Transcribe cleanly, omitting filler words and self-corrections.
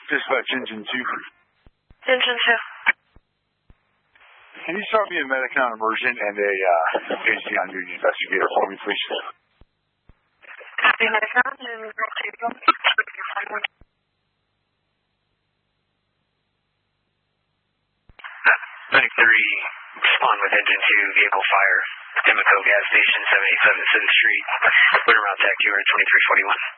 Dispatch engine 2. Engine 2. Can you start me a medic on immersion and a AC on duty investigator for me, please? Copy, medic on and rotate them. Medic 3, respond with engine 2, vehicle fire, Democo gas station, 787 Center Street. Wind around TAC, you are 2341.